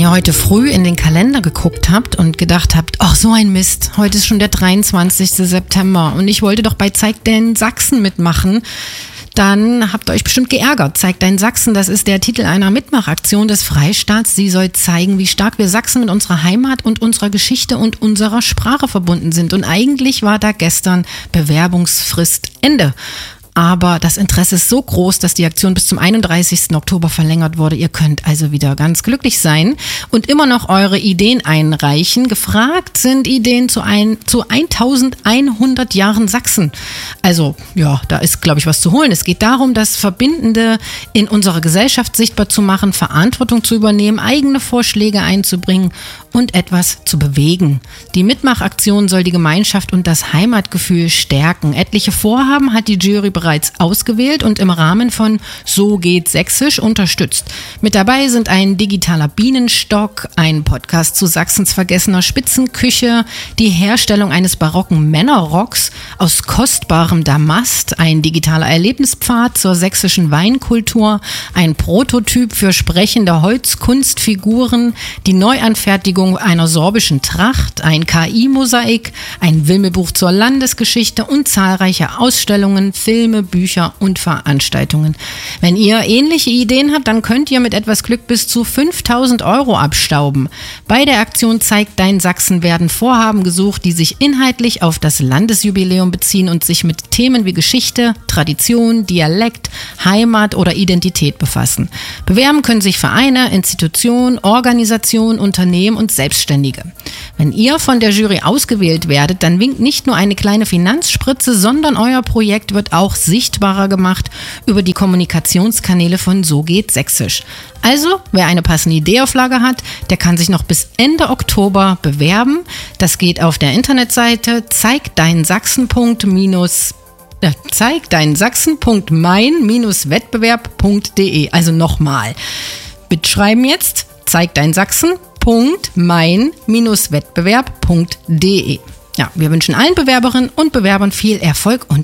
ihr heute früh in den Kalender geguckt habt und gedacht habt, ach so ein Mist, heute ist schon der 23. September und ich wollte doch bei Zeig Dein Sachsen mitmachen, dann habt ihr euch bestimmt geärgert. Zeig Dein Sachsen, das ist der Titel einer Mitmachaktion des Freistaats. Sie soll zeigen, wie stark wir Sachsen mit unserer Heimat und unserer Geschichte und unserer Sprache verbunden sind. Und eigentlich war da gestern Bewerbungsfrist Ende. Aber das Interesse ist so groß, dass die Aktion bis zum 31. Oktober verlängert wurde. Ihr könnt also wieder ganz glücklich sein und immer noch eure Ideen einreichen. Gefragt sind Ideen zu 1100 Jahren Sachsen. Also ja, da ist, glaube ich, was zu holen. Es geht darum, das Verbindende in unserer Gesellschaft sichtbar zu machen, Verantwortung zu übernehmen, eigene Vorschläge einzubringen und etwas zu bewegen. Die Mitmachaktion soll die Gemeinschaft und das Heimatgefühl stärken. Etliche Vorhaben hat die Jury bereits ausgewählt und im Rahmen von So geht Sächsisch unterstützt. Mit dabei sind ein digitaler Bienenstock, ein Podcast zu Sachsens vergessener Spitzenküche, die Herstellung eines barocken Männerrocks aus kostbarem Damast, ein digitaler Erlebnispfad zur sächsischen Weinkultur, ein Prototyp für sprechende Holzkunstfiguren, die Neuanfertigung einer sorbischen Tracht, ein KI-Mosaik, ein Wimmelbuch zur Landesgeschichte und zahlreiche Ausstellungen, Filme, Bücher und Veranstaltungen. Wenn ihr ähnliche Ideen habt, dann könnt ihr mit etwas Glück bis zu 5.000 € abstauben. Bei der Aktion Zeig Dein Sachsen werden Vorhaben gesucht, die sich inhaltlich auf das Landesjubiläum beziehen und sich mit Themen wie Geschichte, Tradition, Dialekt, Heimat oder Identität befassen. Bewerben können sich Vereine, Institutionen, Organisationen, Unternehmen und Selbstständige. Wenn ihr von der Jury ausgewählt werdet, dann winkt nicht nur eine kleine Finanzspritze, sondern euer Projekt wird auch sichtbarer gemacht über die Kommunikationskanäle von So geht Sächsisch. Also, wer eine passende Idee auf Lager hat, der kann sich noch bis Ende Oktober bewerben. Das geht auf der Internetseite zeigdeinsachsen.mein-wettbewerb.de. Also nochmal. Mitschreiben jetzt, zeigdeinsachsen.mein-wettbewerb.de. Ja, wir wünschen allen Bewerberinnen und Bewerbern viel Erfolg und